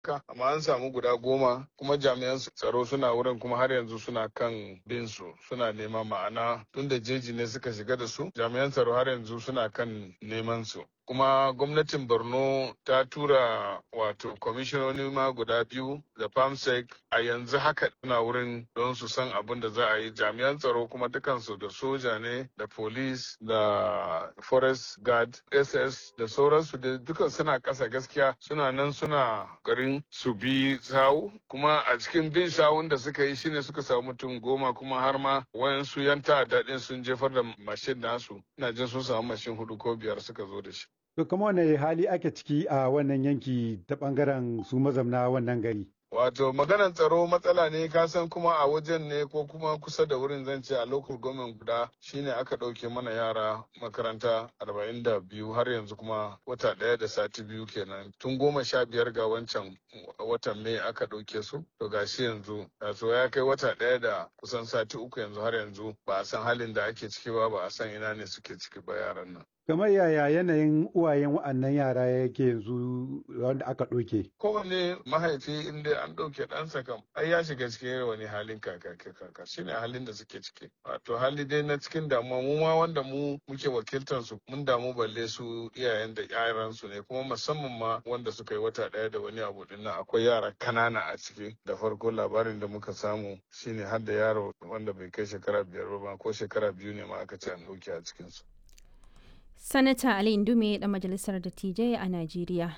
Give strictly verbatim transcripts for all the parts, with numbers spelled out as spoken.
amma an samu guda goma kuma jami'an tsaro suna wurin kuma har yanzu suna kan bin su suna nema ma'ana tunda jeji ne suka shiga da su jami'an tsaro har yanzu suna kan neman su. Kuma gwamnatin Borno ta tura wato kwamishinoni ma guda biyu da famsec a yanzu haka suna wurin don su san abin da za a yi. Jami'an tsaro kuma dukansu da soja ne da police da forest guard S S da sauransu da duka suna kasa gaskiya suna nan suna garin su bi sawu kuma a cikin bin sawun da suka yi shine suka samu mutum goma kuma har ma wayansu yan ta'adda din sun jefar da mashin nasu ina jin sun samu mashin hudu ko biyar suka zo da shi. To kuma wane hali ake ciki a wannan yanki ta bangaren su mazamna wannan gari? Wato maganar tsaro matsala ne ka san kuma a wajen ne ko kuma kusa da wurin zan ce a local government guda shine aka ɗauke mana yara makaranta arba'in da biyu har yanzu kuma wata ɗaya da sati biyu kenan tun goma sha biyar ga wancan watan mai aka ɗauke su to gashi yanzu so ya kai wata ɗaya da kusan sati uku yanzu har yanzu ba a san halin da ake ciki ba ba a san ina ne suke ciki ba yaran nan. Kamar yaya yanayin uwayen wa'annan yara yake yanzu wanda aka ɗauke? Kowane mahaifi inda an ɗauke ɗansa kam ai ya shiga cikin wani halin kaka kaka shine halin da suke ciki. Wato hali dai na cikin damuwa mu ma wanda mu muke wakiltar su mun damu balle su iyayen da yaran su ne kuma musamman ma wanda suka yi wata ɗaya da wani abu din nan akwai yara kanana a ciki da farko labarin da muka samu shine har da yaro wanda bai kai shekara biyar ba ko shekara biyu ne ma aka ce an ɗauke a cikin su. Sanata Ali Indume ɗan majalisar dattijai a Najeriya.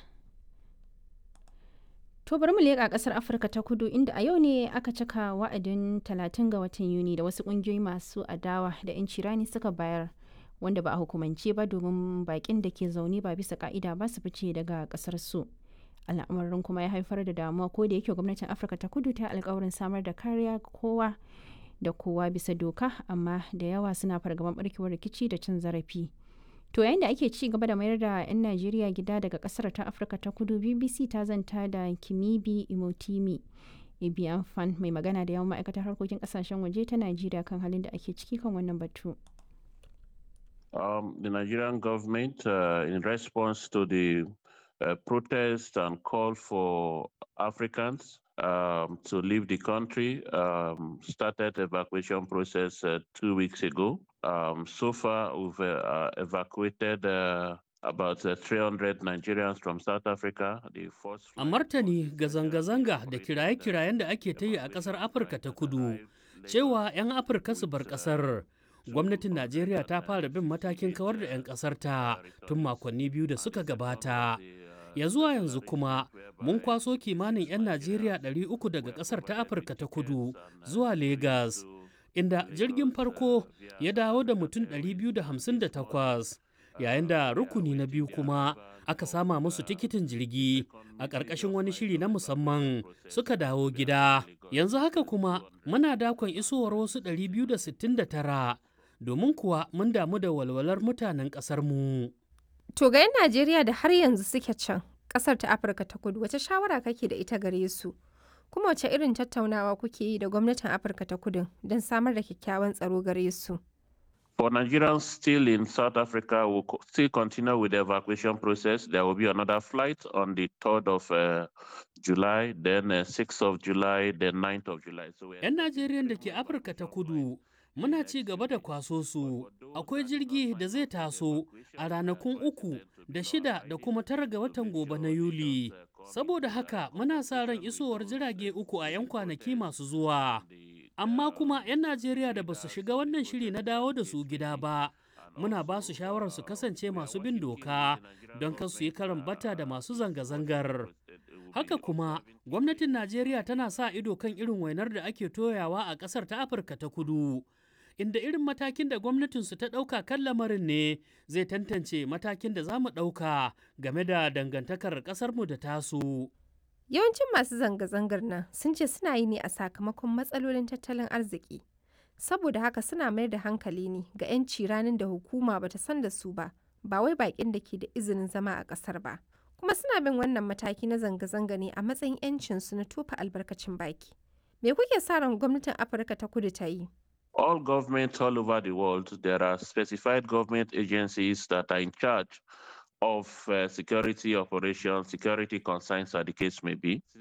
To bari mu leƙa ƙasar Afirka ta Kudu inda a yau ne aka cika wa'adin talatin ga watan Yuni da wasu ƙungiyoyi masu adawa da 'yanci rani suka bayar wanda ba a hukumance ba domin baƙin da ke zaune ba bisa ƙa'ida ba su fice daga ƙasar su. Al'amarin kuma ya haifar da damuwa ko da yake gwamnatin Afirka ta Kudu ta alƙawarin samar da kariya kowa da kowa bisa doka amma da yawa suna fargaban barkewar rikici da cin zarafi. To yayin da ake ci gaba da mayar da 'yan Najeriya gida daga kasar ta Afirka ta Kudu, B B C ta zanta da Kimibi Imotimi Ebiafan mai magana da yawan ma'aikatar harkokin kasashen waje ta Najeriya kan halin da ake ciki kan wannan batu. Um, the Nigerian government, uh, in response to the uh, protest and call for Africans um, to leave the country, um, started evacuation process uh, two weeks ago. Um, so far, we've uh, evacuated uh, about uh, three hundred Nigerians from South Africa. The first a martani ga zanga-zanga da kiraye-kirayen da ake ta yi a ƙasar Afirka ta Kudu, cewa 'yan Afirka su bar ƙasar. Gwamnatin Najeriya ta fara bin matakin kawar da 'yan ƙasar ta tun makonni biyu da suka gabata. Ya zuwa yanzu kuma mun kwaso kimanin 'yan Najeriya ɗari uku daga ƙasar ta Afirka ta Kudu zuwa Legas, inda jirgin farko ya dawo da mutum ɗari biyu da hamsin da takwas, yayin da rukuni na biyu kuma aka sama musu tikitin jirgi a ƙarƙashin wani shiri na musamman suka dawo gida. Yanzu haka kuma muna dakon isowar wasu ɗari biyu da sittin da tara domin kuwa mun damu da walwalar mutanen ƙasarmu. To ga 'yan Najeriya da har yanzu suke can ƙasar ta Afirka ta Kudu, wace shawara kake da ita gare su? Kuma wace irin tattaunawa kuke yi da gwamnatin Afirka ta Kudu don samar da kyakkyawan tsaro gare su? For Nigerians still in South Africa, we'll still continue with the evacuation process. There will be another flight on the third of uh, July, then uh, sixth of July, then ninth of July. So 'yan Najeriyan da ke Afirka ta Kudu muna ci gaba da kwaso su. Akwai jirgi da zai taso a ranakun uku da shida da kuma tara ga watan gobe na Yuli. Saboda haka muna sa ran isowar jirage uku a 'yan kwanaki masu zuwa. Amma kuma 'yan Najeriya da ba su shiga wannan shiri na dawo da su gida ba, muna ba su shawarar su kasance masu bin doka don kar su yi karan bata da masu zanga-zangar. Haka kuma, gwamnatin Najeriya tana sa ido kan irin wainar da ake toyawa a ƙasar ta Afirka ta Kudu, inda irin matakin da gwamnatinsu ta ɗauka kan lamarin ne zai tantance matakin da za mu ɗauka game da dangantakar ƙasarmu da tasu. Yawancin masu zanga-zangar nan sun ce suna yi ne a sakamakon matsalolin tattalin arziki. Saboda haka suna mayar da hankali ne ga 'yanci ranar da hukuma bata san da su ba, ba wai baƙin da ke da izinin zama a ƙasar ba. Kuma suna bin wannan mataki na zanga-zanga ne a matsayin 'yancinsu na tofa albarkacin baki. Me kuke sa ran gwamnatin Afirka ta Kudu ta yi? all governments all over the world, there are specified government agencies that are in charge of uh, security operations, security concerns, as the case may be.